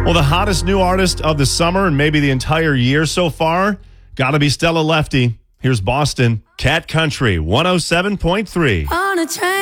Well, the hottest new artist of the summer and maybe the entire year so far, gotta be Stella Lefty. Here's Boston, Cat Country, 107.3. On a train.